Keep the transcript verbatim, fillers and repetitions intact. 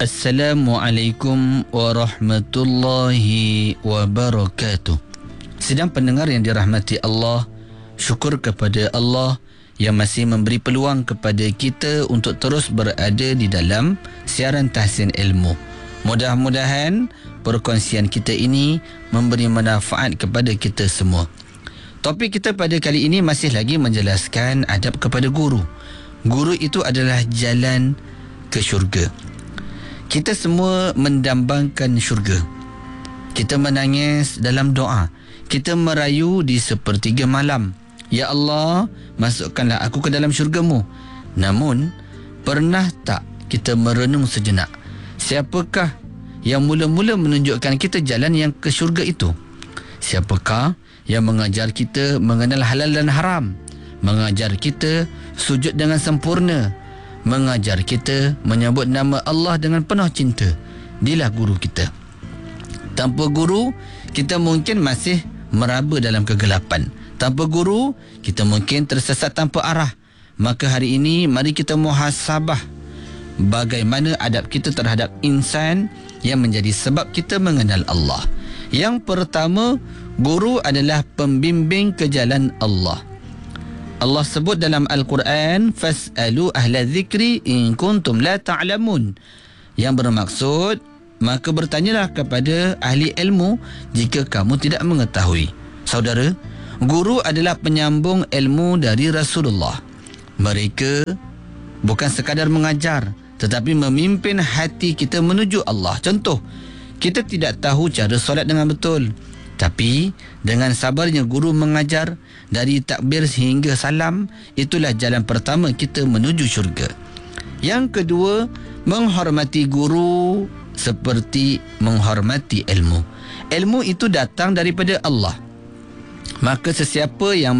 Assalamualaikum warahmatullahi wabarakatuh. Sidang pendengar yang dirahmati Allah, syukur kepada Allah yang masih memberi peluang kepada kita untuk terus berada di dalam siaran Tahsin Ilmu. Mudah-mudahan perkongsian kita ini memberi manfaat kepada kita semua. Topik kita pada kali ini masih lagi menjelaskan adab kepada guru. Guru itu adalah jalan ke syurga. Kita semua mendambangkan syurga. Kita menangis dalam doa. Kita merayu di sepertiga malam. Ya Allah, masukkanlah aku ke dalam syurga-Mu. Namun, pernah tak kita merenung sejenak? Siapakah yang mula-mula menunjukkan kita jalan yang ke syurga itu? Siapakah yang mengajar kita mengenal halal dan haram? Mengajar kita sujud dengan sempurna, mengajar kita menyebut nama Allah dengan penuh cinta. Dialah guru kita. Tanpa guru, kita mungkin masih meraba dalam kegelapan. Tanpa guru, kita mungkin tersesat tanpa arah. Maka hari ini, mari kita muhasabah bagaimana adab kita terhadap insan yang menjadi sebab kita mengenal Allah. Yang pertama, guru adalah pembimbing ke jalan Allah. Allah sebut dalam Al-Quran, fas'alu ahla dzikri in kuntum la ta'lamun. Yang bermaksud, maka bertanyalah kepada ahli ilmu jika kamu tidak mengetahui. Saudara, guru adalah penyambung ilmu dari Rasulullah. Mereka bukan sekadar mengajar, tetapi memimpin hati kita menuju Allah. Contoh, kita tidak tahu cara solat dengan betul, tapi dengan sabarnya guru mengajar dari takbir hingga salam, itulah jalan pertama kita menuju syurga. Yang kedua, menghormati guru seperti menghormati ilmu. Ilmu itu datang daripada Allah. Maka sesiapa yang